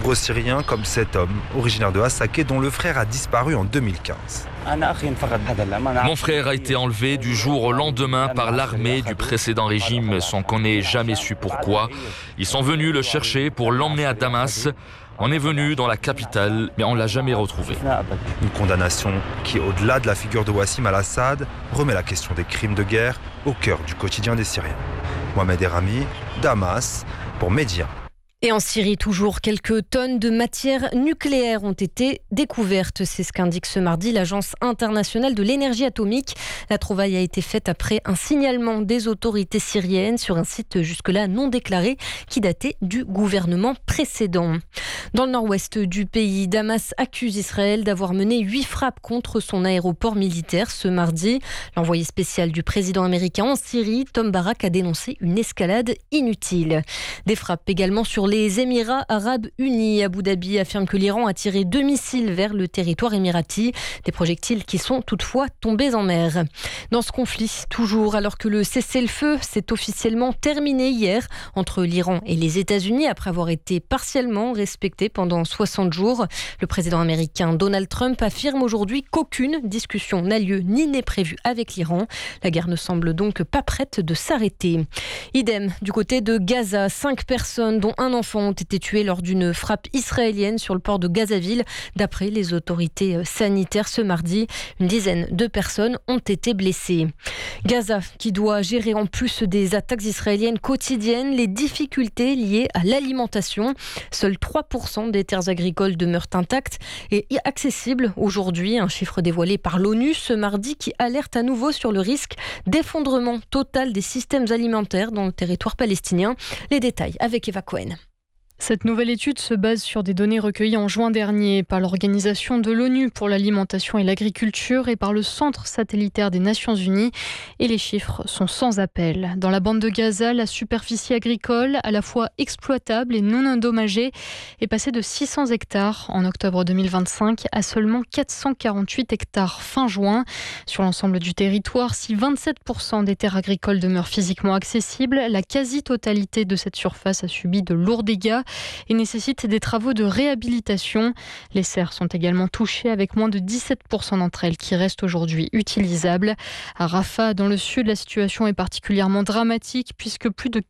nombreux Syriens comme cet homme, originaire de Hassaké, dont le frère a disparu en 2015. Mon frère a été enlevé du jour au lendemain par l'armée du précédent régime sans qu'on ait jamais su pourquoi. Ils sont venus le chercher pour l'emmener à Damas. On est venu dans la capitale, mais on ne l'a jamais retrouvé. Une condamnation qui, au-delà de la figure de Wassim al-Assad, remet la question des crimes de guerre au cœur du quotidien des Syriens. Mohamed Errami, Damas, pour Média. Et en Syrie, toujours, quelques tonnes de matières nucléaires ont été découvertes. C'est ce qu'indique ce mardi l'Agence internationale de l'énergie atomique. La trouvaille a été faite après un signalement des autorités syriennes sur un site jusque-là non déclaré qui datait du gouvernement précédent. Dans le nord-ouest du pays, Damas accuse Israël d'avoir mené 8 frappes contre son aéroport militaire ce mardi. L'envoyé spécial du président américain en Syrie, Tom Barak, a dénoncé une escalade inutile. Des frappes également sur les Émirats arabes unis. Abu Dhabi affirme que l'Iran a tiré 2 missiles vers le territoire émirati. Des projectiles qui sont toutefois tombés en mer. Dans ce conflit, toujours, alors que le cessez-le-feu s'est officiellement terminé hier entre l'Iran et les États-Unis après avoir été partiellement respecté pendant 60 jours, le président américain Donald Trump affirme aujourd'hui qu'aucune discussion n'a lieu ni n'est prévue avec l'Iran. La guerre ne semble donc pas prête de s'arrêter. Idem du côté de Gaza. 5 personnes, dont un enfants ont été tués lors d'une frappe israélienne sur le port de Gazaville. D'après les autorités sanitaires ce mardi, une dizaine de personnes ont été blessées. Gaza qui doit gérer en plus des attaques israéliennes quotidiennes les difficultés liées à l'alimentation. Seuls 3% des terres agricoles demeurent intactes et accessibles aujourd'hui. Un chiffre dévoilé par l'ONU ce mardi qui alerte à nouveau sur le risque d'effondrement total des systèmes alimentaires dans le territoire palestinien. Les détails avec Eva Cohen. Cette nouvelle étude se base sur des données recueillies en juin dernier par l'Organisation de l'ONU pour l'alimentation et l'agriculture et par le Centre satellitaire des Nations Unies. Et les chiffres sont sans appel. Dans la bande de Gaza, la superficie agricole, à la fois exploitable et non endommagée, est passée de 600 hectares en octobre 2025 à seulement 448 hectares fin juin. Sur l'ensemble du territoire, si 27% des terres agricoles demeurent physiquement accessibles, la quasi-totalité de cette surface a subi de lourds dégâts et nécessite des travaux de réhabilitation. Les serres sont également touchées avec moins de 17% d'entre elles qui restent aujourd'hui utilisables. À Rafah, dans le sud, la situation est particulièrement dramatique puisque plus de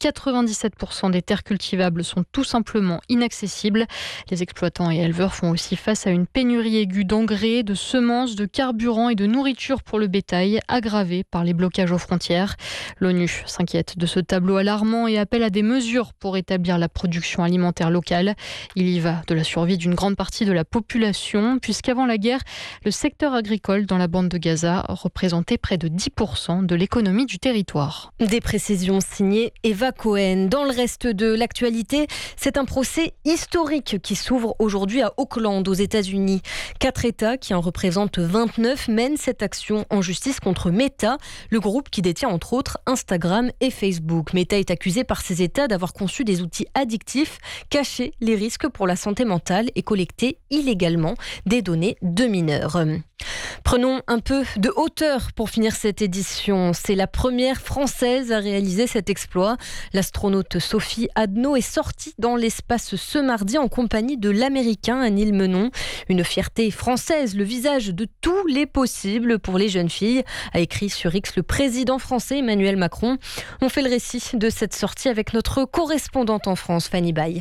97% des terres cultivables sont tout simplement inaccessibles. Les exploitants et éleveurs font aussi face à une pénurie aiguë d'engrais, de semences, de carburant et de nourriture pour le bétail, aggravée par les blocages aux frontières. L'ONU s'inquiète de ce tableau alarmant et appelle à des mesures pour établir la production alimentaire locale. Il y va de la survie d'une grande partie de la population, puisqu'avant la guerre, le secteur agricole dans la bande de Gaza représentait près de 10% de l'économie du territoire. Des précisions signées Eva Cohen. Dans le reste de l'actualité, c'est un procès historique qui s'ouvre aujourd'hui à Oakland, aux États-Unis. 4 États, qui en représentent 29, mènent cette action en justice contre Meta, le groupe qui détient entre autres Instagram et Facebook. Meta est accusé par ces États d'avoir conçu des outils addictifs, cacher les risques pour la santé mentale et collecter illégalement des données de mineurs. Prenons un peu de hauteur pour finir cette édition. C'est la première française à réaliser cet exploit. L'astronaute Sophie Adno est sortie dans l'espace ce mardi en compagnie de l'américain Anil Menon. Une fierté française, le visage de tous les possibles pour les jeunes filles, a écrit sur X le président français Emmanuel Macron. On fait le récit de cette sortie avec notre correspondante en France, Fanny Baye.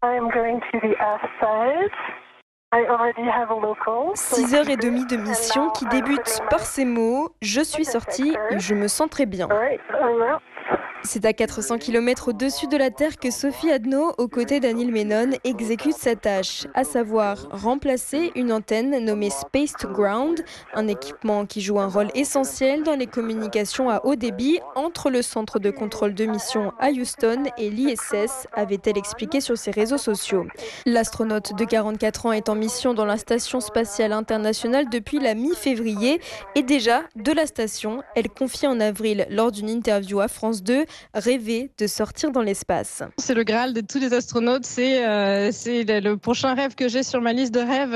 6h30 de mission qui débute par ces mots « Je suis sortie et je me sens très bien ». C'est à 400 km au-dessus de la Terre que Sophie Adno, aux côtés d'Anil Menon, exécute sa tâche, à savoir remplacer une antenne nommée Spaced Ground, un équipement qui joue un rôle essentiel dans les communications à haut débit entre le centre de contrôle de mission à Houston et l'ISS, avait-elle expliqué sur ses réseaux sociaux. L'astronaute de 44 ans est en mission dans la Station spatiale internationale depuis la mi-février et déjà, de la station, elle confie en avril lors d'une interview à France 2 rêver de sortir dans l'espace. C'est le Graal de tous les astronautes, c'est le prochain rêve que j'ai sur ma liste de rêves.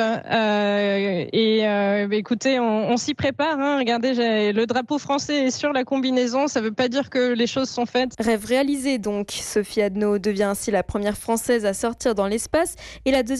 Écoutez, on s'y prépare. Regardez, le drapeau français est sur la combinaison, ça ne veut pas dire que les choses sont faites. Rêve réalisé donc. Sophie Adno devient ainsi la première française à sortir dans l'espace et la deuxième